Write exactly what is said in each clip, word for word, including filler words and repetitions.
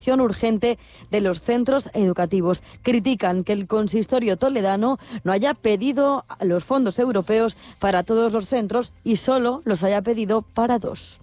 urgente de los centros educativos. Critican que el consistorio toledano no haya pedido los fondos europeos para todos los centros y solo los haya pedido para dos.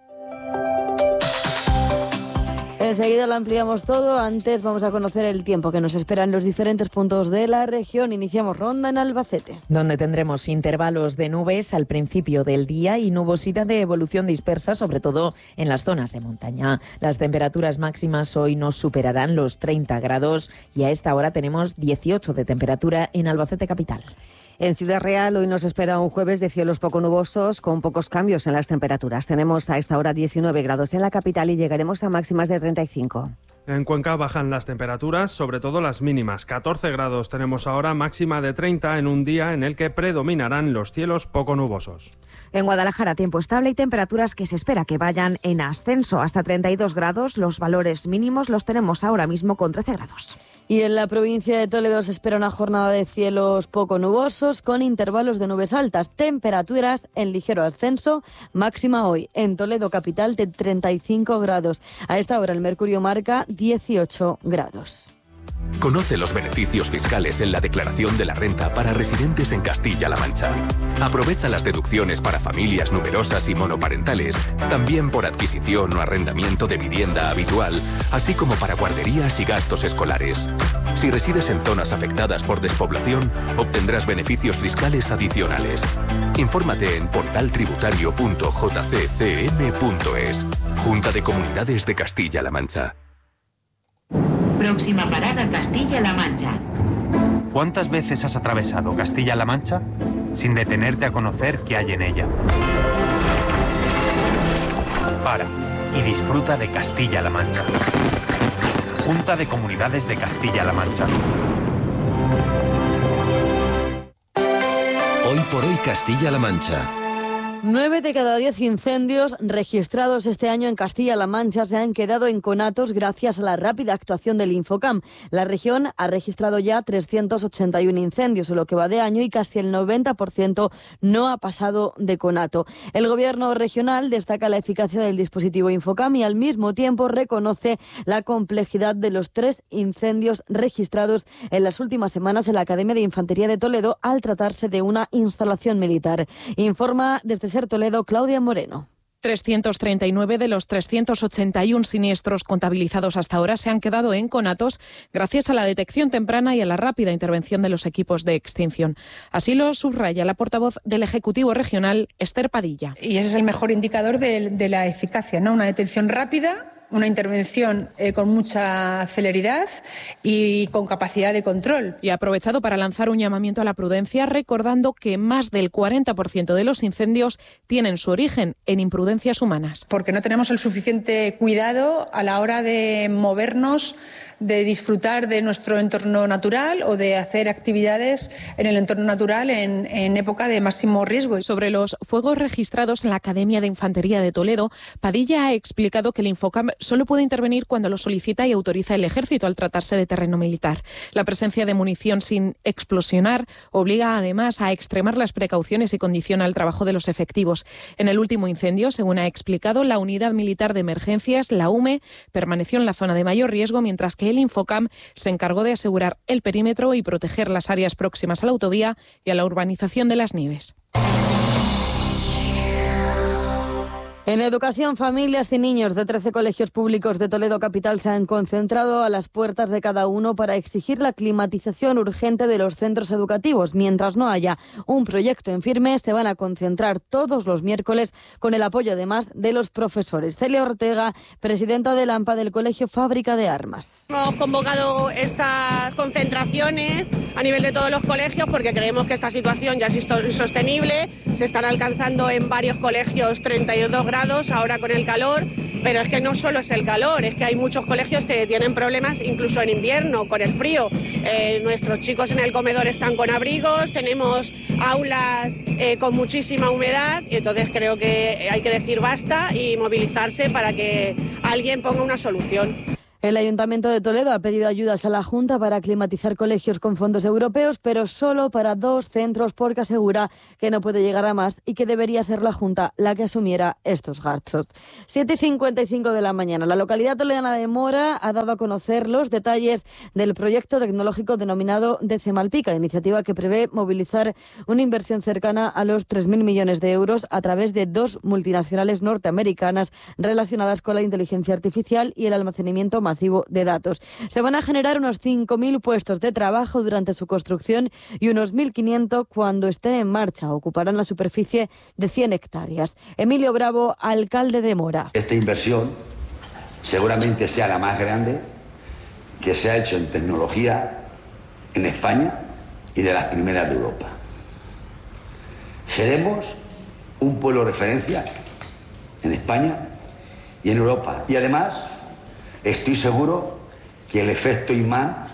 Enseguida lo ampliamos todo. Antes vamos a conocer el tiempo que nos espera en los diferentes puntos de la región. Iniciamos ronda en Albacete, donde tendremos intervalos de nubes al principio del día y nubosidad de evolución dispersa, sobre todo en las zonas de montaña. Las temperaturas máximas hoy no superarán los treinta grados y a esta hora tenemos dieciocho de temperatura en Albacete capital. En Ciudad Real hoy nos espera un jueves de cielos poco nubosos con pocos cambios en las temperaturas. Tenemos a esta hora diecinueve grados en la capital y llegaremos a máximas de treinta y cinco. En Cuenca bajan las temperaturas, sobre todo las mínimas. catorce grados tenemos ahora, máxima de treinta en un día en el que predominarán los cielos poco nubosos. En Guadalajara tiempo estable y temperaturas que se espera que vayan en ascenso hasta treinta y dos grados. Los valores mínimos los tenemos ahora mismo con trece grados. Y en la provincia de Toledo se espera una jornada de cielos poco nubosos con intervalos de nubes altas, temperaturas en ligero ascenso, máxima hoy en Toledo capital de treinta y cinco grados. A esta hora el mercurio marca dieciocho grados. Conoce los beneficios fiscales en la declaración de la renta para residentes en Castilla-La Mancha. Aprovecha las deducciones para familias numerosas y monoparentales, también por adquisición o arrendamiento de vivienda habitual, así como para guarderías y gastos escolares. Si resides en zonas afectadas por despoblación, obtendrás beneficios fiscales adicionales. Infórmate en portal tributario punto j c c m punto es. Junta de Comunidades de Castilla-La Mancha. Próxima parada Castilla-La Mancha. ¿Cuántas veces has atravesado Castilla-La Mancha sin detenerte a conocer qué hay en ella? Para y disfruta de Castilla-La Mancha. Junta de Comunidades de Castilla-La Mancha. Hoy por hoy Castilla-La Mancha. Nueve de cada diez incendios registrados este año en Castilla-La Mancha se han quedado en conatos gracias a la rápida actuación del Infocam. La región ha registrado ya trescientos ochenta y uno incendios en lo que va de año y casi el noventa por ciento no ha pasado de conato. El gobierno regional destaca la eficacia del dispositivo Infocam y al mismo tiempo reconoce la complejidad de los tres incendios registrados en las últimas semanas en la Academia de Infantería de Toledo al tratarse de una instalación militar. Informa desde Ser Toledo, Claudia Moreno. trescientos treinta y nueve de los trescientos ochenta y uno siniestros contabilizados hasta ahora se han quedado en conatos gracias a la detección temprana y a la rápida intervención de los equipos de extinción. Así lo subraya la portavoz del Ejecutivo Regional, Esther Padilla. Y ese es el mejor indicador de, de la eficacia, ¿no? Una detención rápida, una intervención eh, con mucha celeridad y con capacidad de control. Y ha aprovechado para lanzar un llamamiento a la prudencia, recordando que más del cuarenta por ciento de los incendios tienen su origen en imprudencias humanas. Porque no tenemos el suficiente cuidado a la hora de movernos, de disfrutar de nuestro entorno natural o de hacer actividades en el entorno natural en, en época de máximo riesgo. Sobre los fuegos registrados en la Academia de Infantería de Toledo, Padilla ha explicado que el Infocam solo puede intervenir cuando lo solicita y autoriza el Ejército al tratarse de terreno militar. La presencia de munición sin explosionar obliga además a extremar las precauciones y condiciona el trabajo de los efectivos. En el último incendio, según ha explicado, la Unidad Militar de Emergencias, la U M E, permaneció en la zona de mayor riesgo, mientras que el Infocam se encargó de asegurar el perímetro y proteger las áreas próximas a la autovía y a la urbanización de Las Nieves. En educación, familias y niños de trece colegios públicos de Toledo capital se han concentrado a las puertas de cada uno para exigir la climatización urgente de los centros educativos. Mientras no haya un proyecto en firme, se van a concentrar todos los miércoles con el apoyo además de los profesores. Celia Ortega, presidenta del AMPA del Colegio Fábrica de Armas. Hemos convocado estas concentraciones a nivel de todos los colegios porque creemos que esta situación ya es insostenible. Se están alcanzando en varios colegios treinta y dos grados ahora con el calor, pero es que no solo es el calor, es que hay muchos colegios que tienen problemas incluso en invierno con el frío. Eh, nuestros chicos en el comedor están con abrigos, tenemos aulas eh, con muchísima humedad y entonces creo que hay que decir basta y movilizarse para que alguien ponga una solución. El Ayuntamiento de Toledo ha pedido ayudas a la Junta para climatizar colegios con fondos europeos, pero solo para dos centros, porque asegura que no puede llegar a más y que debería ser la Junta la que asumiera estos gastos. siete y cincuenta y cinco de la mañana. La localidad toledana de Mora ha dado a conocer los detalles del proyecto tecnológico denominado Decemalpica, iniciativa que prevé movilizar una inversión cercana a los tres mil millones de euros a través de dos multinacionales norteamericanas relacionadas con la inteligencia artificial y el almacenamiento masivo de datos. Se van a generar unos cinco mil puestos de trabajo durante su construcción y unos mil quinientos cuando estén en marcha. Ocuparán la superficie de cien hectáreas. Emilio Bravo, alcalde de Mora. Esta inversión seguramente sea la más grande que se ha hecho en tecnología en España y de las primeras de Europa. Seremos un pueblo referencia en España y en Europa. Y además, estoy seguro que el efecto imán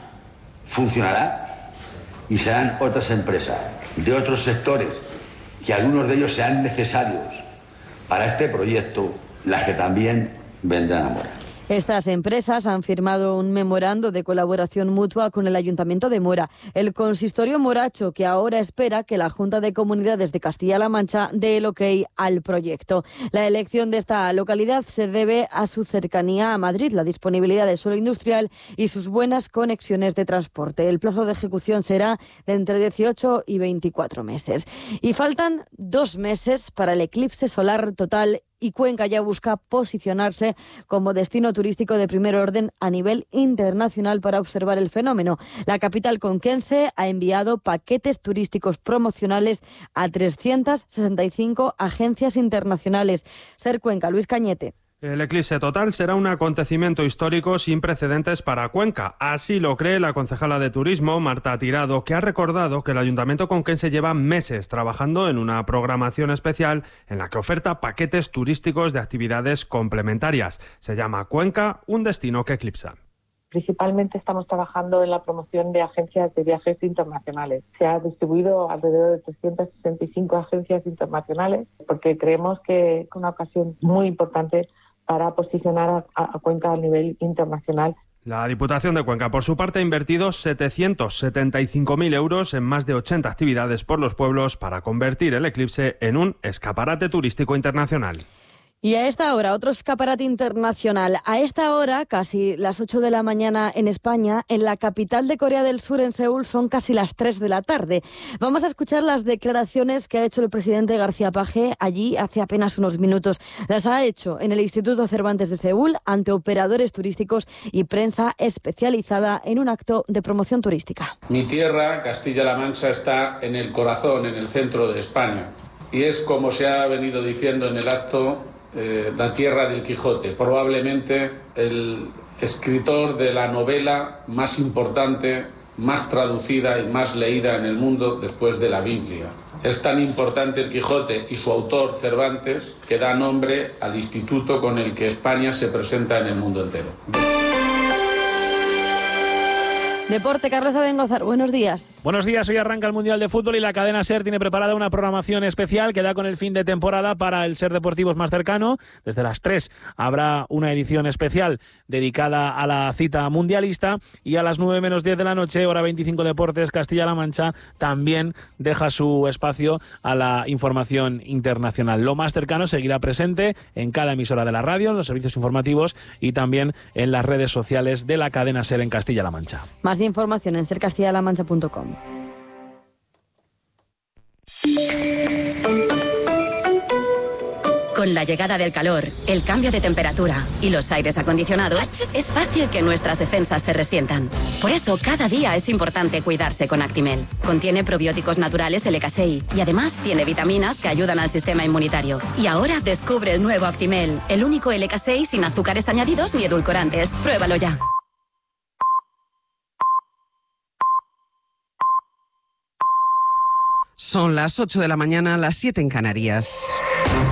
funcionará y serán otras empresas de otros sectores, que algunos de ellos sean necesarios para este proyecto, las que también vendrán a Mora. Estas empresas han firmado un memorando de colaboración mutua con el Ayuntamiento de Mora. El consistorio moracho, que ahora espera que la Junta de Comunidades de Castilla-La Mancha dé el ok al proyecto. La elección de esta localidad se debe a su cercanía a Madrid, la disponibilidad de suelo industrial y sus buenas conexiones de transporte. El plazo de ejecución será de entre dieciocho y veinticuatro meses. Y faltan dos meses para el eclipse solar total, y Cuenca ya busca posicionarse como destino turístico de primer orden a nivel internacional para observar el fenómeno. La capital conquense ha enviado paquetes turísticos promocionales a trescientas sesenta y cinco agencias internacionales. Ser Cuenca, Luis Cañete. El eclipse total será un acontecimiento histórico sin precedentes para Cuenca. Así lo cree la concejala de Turismo, Marta Tirado, que ha recordado que el Ayuntamiento conquense lleva meses trabajando en una programación especial en la que oferta paquetes turísticos de actividades complementarias. Se llama Cuenca, un destino que eclipsa. Principalmente estamos trabajando en la promoción de agencias de viajes internacionales. Se ha distribuido alrededor de trescientas sesenta y cinco agencias internacionales porque creemos que es una ocasión muy importante para posicionar a, a Cuenca a nivel internacional. La Diputación de Cuenca, por su parte, ha invertido setecientos setenta y cinco mil euros en más de ochenta actividades por los pueblos para convertir el eclipse en un escaparate turístico internacional. Y a esta hora, otro escaparate internacional. A esta hora, casi las ocho de la mañana en España, en la capital de Corea del Sur, en Seúl, son casi las tres de la tarde. Vamos a escuchar las declaraciones que ha hecho el presidente García Page allí hace apenas unos minutos. Las ha hecho en el Instituto Cervantes de Seúl ante operadores turísticos y prensa especializada en un acto de promoción turística. Mi tierra, Castilla-La Mancha, está en el corazón, en el centro de España. Y es como se ha venido diciendo en el acto, Eh, la tierra del Quijote, probablemente el escritor de la novela más importante, más traducida y más leída en el mundo después de la Biblia. Es tan importante el Quijote y su autor, Cervantes, que da nombre al instituto con el que España se presenta en el mundo entero. Deporte, Carlos Abengozar, buenos días. Buenos días, hoy arranca el Mundial de Fútbol y la cadena SER tiene preparada una programación especial que da con el fin de temporada para el SER Deportivos más cercano. Desde las tres habrá una edición especial dedicada a la cita mundialista y a las nueve menos diez de la noche, hora veinticinco Deportes, Castilla-La Mancha también deja su espacio a la información internacional. Lo más cercano seguirá presente en cada emisora de la radio, en los servicios informativos y también en las redes sociales de la cadena SER en Castilla-La Mancha. Más de información en ser castilla la mancha punto com. Con la llegada del calor, el cambio de temperatura y los aires acondicionados, es fácil que nuestras defensas se resientan. Por eso, cada día es importante cuidarse con Actimel. Contiene probióticos naturales L K seis y además tiene vitaminas que ayudan al sistema inmunitario. Y ahora descubre el nuevo Actimel, el único L K seis sin azúcares añadidos ni edulcorantes. Pruébalo ya. Son las ocho de la mañana, las siete en Canarias.